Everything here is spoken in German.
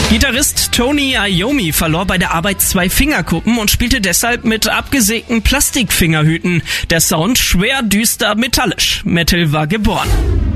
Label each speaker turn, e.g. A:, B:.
A: Gitarrist Tony Iommi verlor bei der Arbeit 2 Fingerkuppen und spielte deshalb mit abgesägten Plastikfingerhüten. Der Sound schwer, düster, metallisch. Metal war geboren.